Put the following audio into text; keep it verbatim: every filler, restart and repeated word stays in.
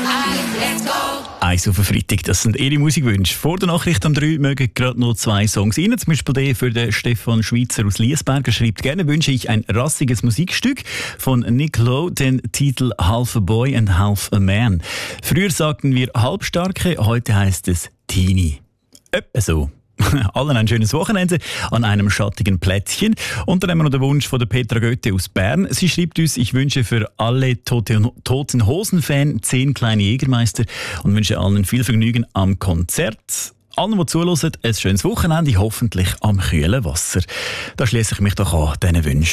Eins auf den Freitag, das sind Ihre Musikwünsche. Vor der Nachricht um drei mögen gerade noch zwei Songs rein. Zum Beispiel der für den Stefan Schweitzer aus Liesberg. Er schreibt, gerne wünsche ich ein rassiges Musikstück von Nick Lowe, den Titel Half a Boy and Half a Man. Früher sagten wir Halbstarke, heute heisst es Teenie. Etwa so. Allen ein schönes Wochenende an einem schattigen Plätzchen. Und dann haben wir noch den Wunsch von der Petra Goethe aus Bern. Sie schreibt uns, ich wünsche für alle Tote, Toten Hosen-Fans zehn kleine Jägermeister und wünsche allen viel Vergnügen am Konzert. Allen, die zuhören, ein schönes Wochenende, hoffentlich am kühlen Wasser. Da schließe ich mich doch an diesen Wünschen.